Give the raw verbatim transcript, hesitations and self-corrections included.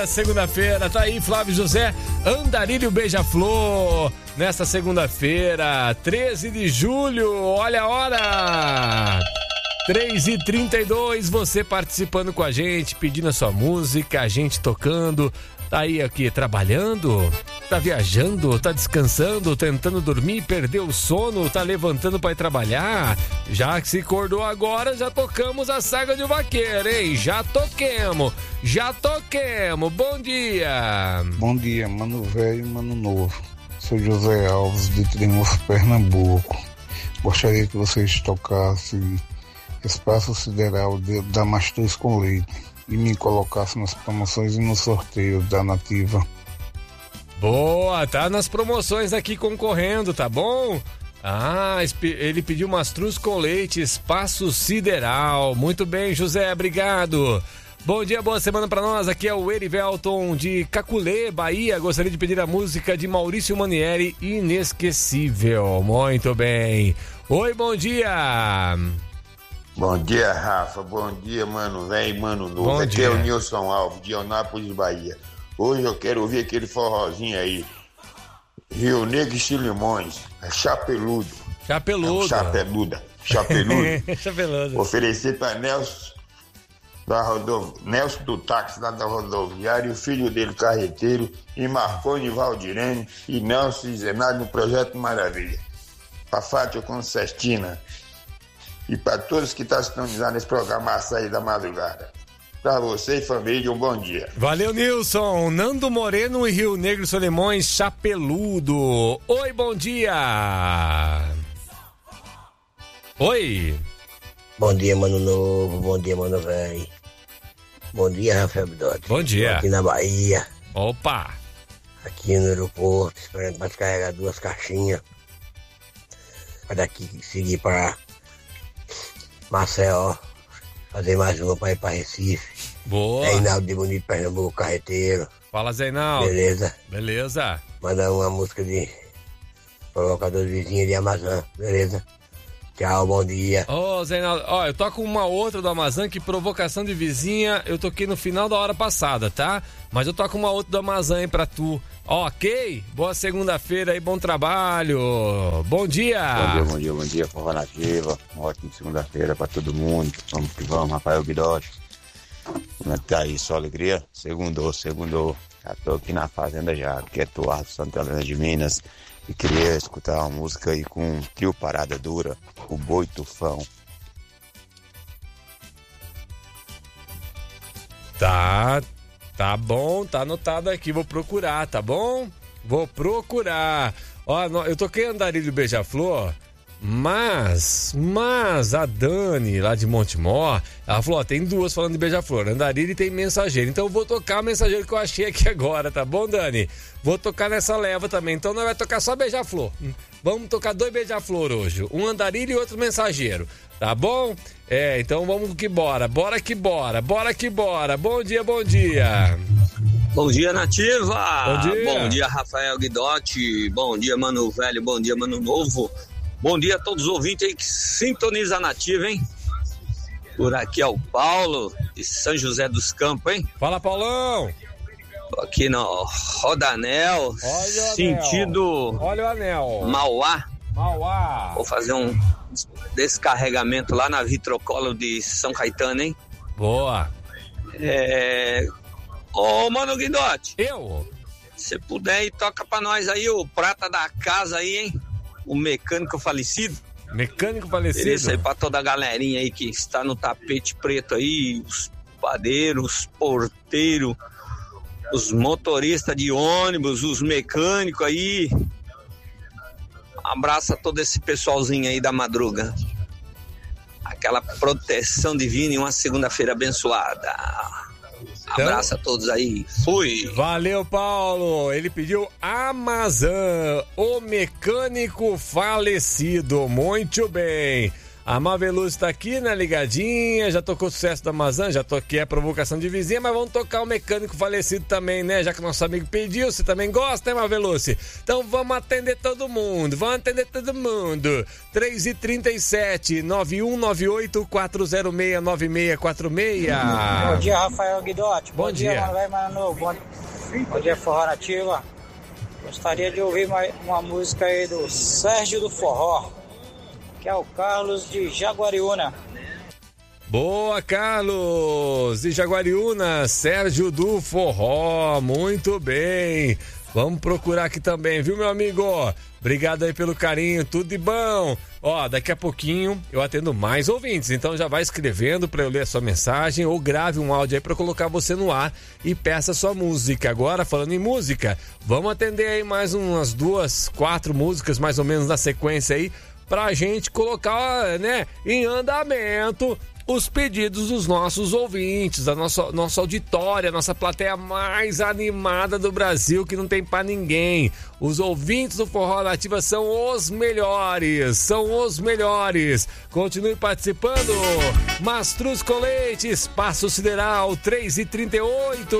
Segunda-feira, tá aí Flávio José, Andarilho Beija-Flor, nesta segunda-feira, treze de julho, olha a hora, três e trinta e dois, você participando com a gente, pedindo a sua música, a gente tocando, tá aí aqui trabalhando, tá viajando, tá descansando, tentando dormir, perdeu o sono, tá levantando pra ir trabalhar, já que se acordou agora, já tocamos a saga de vaqueiro, hein? Já toquemos, já toquemos, bom dia! Bom dia, mano velho e mano novo, sou José Alves de Triunfo, Pernambuco, gostaria que vocês tocassem Espaço Sideral de Damastus com Leite e me colocassem nas promoções e no sorteio da Nativa. Boa, tá nas promoções aqui concorrendo, tá bom? Ah, ele pediu mastruz com leite, Espaço Sideral. Muito bem, José, obrigado. Bom dia, boa semana pra nós. Aqui é o Erivelton de Caculê, Bahia. Gostaria de pedir a música de Maurício Manieri, Inesquecível. Muito bem. Oi, bom dia. Bom dia, Rafa. Bom dia, mano velho, mano novo. Bom Aqui dia. é o Nilson Alves, de Eunápolis, Bahia. Hoje eu quero ouvir aquele forrozinho aí. Rio Negro e Solimões, é Chapeludo. Chapeludo. É um chapeluda. Chapeludo. Chapeludo. Oferecer para Nelson, da rodov... Nelson do táxi lá da rodoviária, e o filho dele, carreteiro, e Marconi Valdirene, e Nelson e Zenado no Projeto Maravilha. Pra Fátima Concestina. E para todos que estão sintonizados nesse programa Açaí da Madrugada. Para você e família, um bom dia. Valeu, Nilson. Nando Moreno e Rio Negro Solimões, Chapeludo. Oi, bom dia. Oi. Bom dia, mano novo. Bom dia, mano velho. Bom dia, Rafael Bidotti. Bom dia. Tô aqui na Bahia. Opa. Aqui no aeroporto, esperando para descarregar duas caixinhas. Para daqui seguir para Maceió. Fazer mais uma para ir para Recife. Boa. É Reinaldo de Bonito, Pernambuco, carreteiro. Fala, Zeinaldo. Beleza? Beleza. Mandar uma música de provocador de vizinha de Amazon. Beleza? Tchau, bom dia. Ô, oh, Zeinaldo, ó, eu toco uma outra do Amazon, que Provocação de Vizinha, eu toquei no final da hora passada, tá? Mas eu toco uma outra do Amazon aí pra tu. Ok? Boa segunda-feira aí, bom trabalho. Bom dia. Bom dia, bom dia, bom dia, Forró Nativa. Uma ótima segunda-feira pra todo mundo. Vamos que vamos, Rafael Bidotti. Como é que tá aí? Só alegria? Segundou, segundou. Já tô aqui na fazenda já, que é Tuardo, Santa Helena de Minas. E queria escutar uma música aí com um trio Parada Dura, o Boi Tufão. Tá, tá bom, tá anotado aqui, vou procurar, tá bom? Vou procurar. Ó, eu toquei Andarilho Beija-Flor, mas, mas a Dani, lá de Montemor, ela falou, ó, tem duas falando de Beija-Flor, Andarilho e tem Mensageiro, então eu vou tocar o Mensageiro que eu achei aqui agora, tá bom, Dani? Vou tocar nessa leva também, então nós vamos tocar só Beija-Flor. Vamos tocar dois Beija-Flor hoje, um Andarilho e outro Mensageiro, tá bom? É, então vamos que bora, bora que bora, bora que bora. Bom dia, bom dia. Bom dia, Nativa. Bom dia. Bom dia, Rafael Guidotti. Bom dia, Mano Velho. Bom dia, Mano Novo. Bom dia a todos os ouvintes aí que sintonizam a Nativa, hein? Por aqui é o Paulo, de São José dos Campos, hein? Fala, Paulão. Tô aqui no Rodanel, Olha o sentido anel. Olha o anel. Mauá. Mauá. Vou fazer um descarregamento lá na Vitrocolo de São Caetano, hein? Boa. É... Ô, Mano Guidotti. Eu? Se puder aí, toca pra nós aí o prata da casa aí, hein? O mecânico falecido. Mecânico falecido? Isso aí pra toda a galerinha aí que está no tapete preto aí, os padeiros, os porteiros, os motoristas de ônibus, os mecânicos aí. Abraça todo esse pessoalzinho aí da madruga. Aquela proteção divina e uma segunda-feira abençoada. Então, abraço a todos aí. Fui. Valeu, Paulo. Ele pediu Amazon, o mecânico falecido. Muito bem. A Maveluz tá aqui, né, ligadinha, já tocou o Sucesso da Mazan, já toquei a Provocação de Vizinha, mas vamos tocar o Mecânico Falecido também, né, já que nosso amigo pediu, você também gosta, né, Maveluz? Então vamos atender todo mundo, vamos atender todo mundo. três e trinta e sete, nove um nove oito, quatro zero seis, nove seis quatro seis. Bom dia, Rafael Guidotti. Bom, Bom dia, dia. Mano, mano, mano. Bom, bom dia, Forró Nativa. Gostaria de ouvir uma, uma música aí do Sérgio do Forró, que é o Carlos de Jaguariúna. Boa, Carlos de Jaguariúna, Sérgio do Forró, muito bem. Vamos procurar aqui também, viu, meu amigo? Obrigado aí pelo carinho, tudo de bom. Ó, daqui a pouquinho eu atendo mais ouvintes, então já vai escrevendo para eu ler a sua mensagem ou grave um áudio aí para colocar você no ar e peça sua música. Agora, falando em música, vamos atender aí mais umas duas, quatro músicas mais ou menos na sequência aí, pra gente colocar, né, em andamento os pedidos dos nossos ouvintes, da nossa, nossa auditória, a nossa plateia mais animada do Brasil, que não tem pra ninguém. Os ouvintes do Forró Nativa são os melhores, são os melhores. Continue participando. Mastruz com Leite, Espaço Sideral, três e trinta e oito.